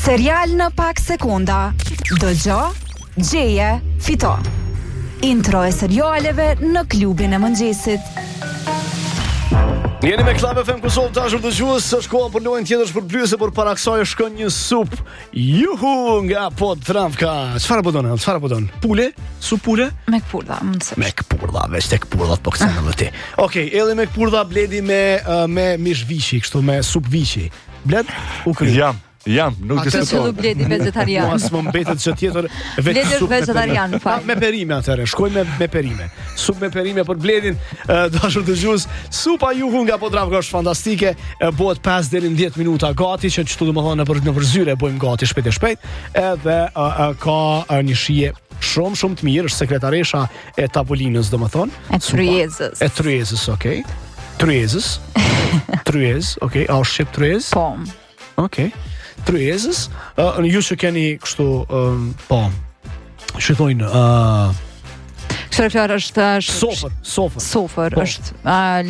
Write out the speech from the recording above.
Serial në pak sekonda. Dëgjo, gjeje, fito. Intro e serialeve në klubin e mëngjesit. Jeni me Club FM Kosovë, dashur dëgjues, është koha për lojën tjetër shpërblyer, por para kësaj shkon një sup. Juhu nga Podravka. Çfarë po don? Pule? Sup pule? Me këpurdha, mëse. Me këpurdha, veç tek këpurdhat po kthehen edhe ti. Okej, edhe me këpurdha bledi me mish viçi, kështu me sup viçi. Bled? U kry. Jam, nuk diskutoj. Nuk bledi vegetarian. Mos më mbetet çë tjetër vetë Bledi sup vegetarian, fal. Me perime atëre, shkojmë me perime. Sup me perime për bledin, dashur dëgjues, supa juhu nga Podravka është fantastike, bëhet 5 deri në 10 minuta gati, që çtu domethënë në zyre bëjmë gati shpejt, edhe ka një shije shumë të mirë, është sekretaresha e tavolinës domethënë. E tryezës, okay. Tryezës, okay, a është shqip tryez? Po. Okay. Tryezës, ju që keni kështu, po, që thojnë, Kështu është sofër, sofër, është